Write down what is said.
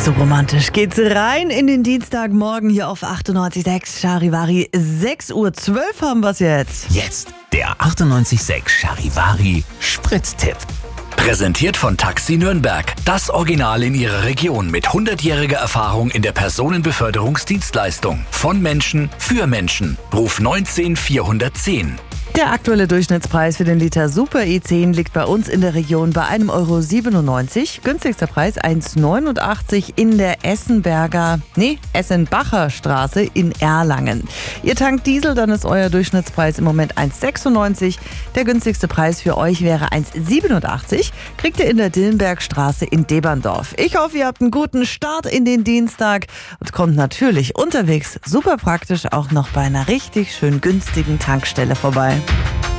So romantisch geht's rein in den Dienstagmorgen hier auf 98.6 Charivari. 6:12 Uhr haben wir's jetzt. Jetzt der 98.6 Charivari Spritztipp. Präsentiert von Taxi Nürnberg. Das Original in ihrer Region mit 100-jähriger Erfahrung in der Personenbeförderungsdienstleistung. Von Menschen für Menschen. Ruf 19 410. Der aktuelle Durchschnittspreis für den Liter Super E10 liegt bei uns in der Region bei 1,97 €. Günstigster Preis 1,89 € in der Essenbacher Straße in Erlangen. Ihr tankt Diesel, dann ist euer Durchschnittspreis im Moment 1,96 €. Der günstigste Preis für euch wäre 1,87 €. Kriegt ihr in der Dillenbergstraße in Deberndorf. Ich hoffe, ihr habt einen guten Start in den Dienstag und kommt natürlich unterwegs super praktisch auch noch bei einer richtig schön günstigen Tankstelle vorbei.